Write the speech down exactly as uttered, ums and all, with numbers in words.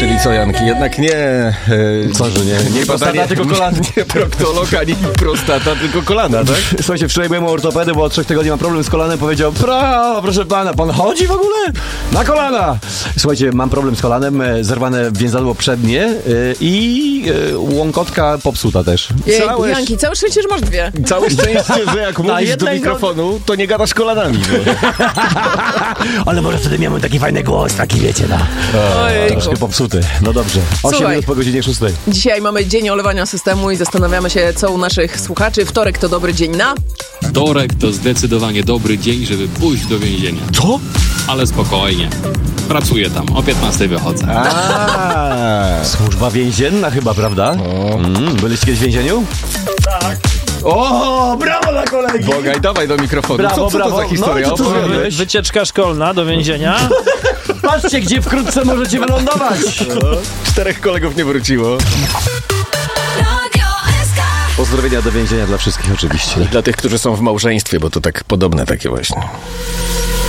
Czyli co, Janki, jednak nie... E, co, że nie? Nie prostata, tylko kolana. Nie proktolog, ani prostata, tylko kolana, tak? Słuchajcie, wczoraj byłem u ortopedy, bo od trzech tygodni mam problem z kolanem. Powiedział, pra, proszę pana, pan chodzi w ogóle? Na kolana! Słuchajcie, mam problem z kolanem, zerwane więzadło przednie yy, i yy, łąkotka popsuta też. Jej, Całe, Janki, całe szczęście, że masz dwie. całe szczęście, że jak mówisz do jednej mikrofonu, to nie gadasz kolanami. Bo... Ale może wtedy miałem taki fajny głos, taki wiecie, no. Ojejku. Troszkę popsuty. No dobrze. osiem Słuchaj. minut po godzinie szóstej. Dzisiaj mamy dzień olewania systemu i zastanawiamy się, co u naszych słuchaczy. Wtorek to dobry dzień na... Wtorek to zdecydowanie dobry dzień, żeby pójść do więzienia. Co? Ale spokojnie. Pracuję tam, o piętnastej wychodzę. A, służba więzienna chyba, prawda? Mm, byliście kiedyś w więzieniu? Tak. O, brawo dla kolegi! Bogaj, dawaj do mikrofonu. Brawo, co, co brawo. to za historia? No, co to Opowiadaj. zrobiłeś? Wycieczka szkolna do więzienia. Patrzcie, gdzie wkrótce możecie wylądować. Czterech kolegów nie wróciło. Pozdrowienia do więzienia dla wszystkich oczywiście. Dla tych, którzy są w małżeństwie, bo to tak podobne takie właśnie.